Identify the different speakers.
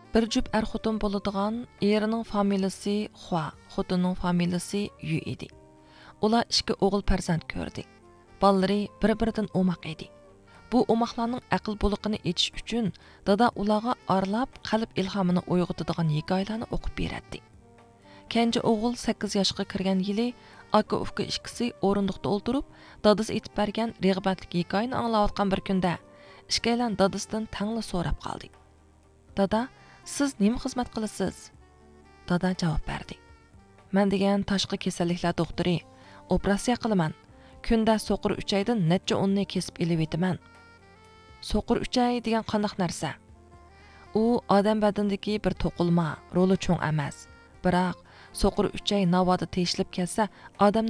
Speaker 1: Bir jup er-xotin bo'ladigan erining familiyasi Xua, xotinning familiyasi Yu edi. Ular ikki o'g'il farzand ko'rdi. Balları bir-biridan o'maq edi. Bu o'maqlarning aql buluqini etish uchun dada ularga arlab qalb ilhomini uyg'otadigan hikoyalarni o'qib beradi. Kenji o'g'il 8 yoshga kirgan yili aka-uka ikkisi o'rindiqda o'ltirib, dadasi aytib bergan rag'batli hikoyani anglayotgan bir kunda ikkalan dadasidan tangli so'rab qoldi. Dada, siz nima xizmat qilasiz? Dada javob berdi. Men degan tashqi kasalliklar doktori, operatsiya qilaman. Kunda so'qir 3 oydan necha onni kesib elib etaman. So'qir 3 oy degan qanday narsa? U odam badanidagi bir to'qilma, roli cho'ng emas. Biroq so'qir 3 oy navoda teshilib kelsa, odam